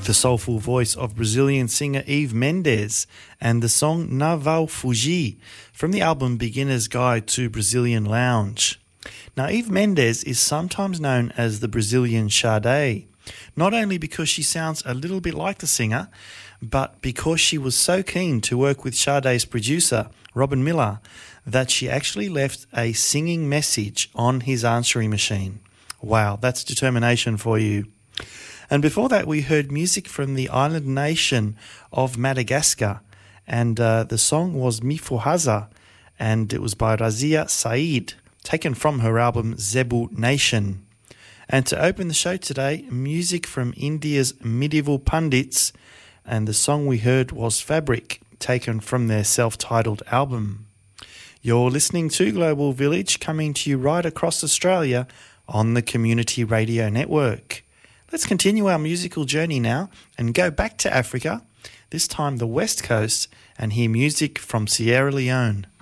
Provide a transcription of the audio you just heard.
The soulful voice of Brazilian singer Eve Mendes and the song Naval Fugi from the album Beginner's Guide to Brazilian Lounge. Now, Eve Mendes is sometimes known as the Brazilian Sade, not only because she sounds a little bit like the singer, but because she was so keen to work with Sade's producer, Robin Miller, that she actually left a singing message on his answering machine. Wow, that's determination for you. And before that, we heard music from the island nation of Madagascar, and the song was Mifuhaza, and it was by Razia Said, taken from her album Zebu Nation. And to open the show today, music from India's Medieval Pundits, and the song we heard was Fabric, taken from their self-titled album. You're listening to Global Village, coming to you right across Australia on the Community Radio Network. Let's continue our musical journey now and go back to Africa, this time the West Coast, and hear music from Sierra Leone.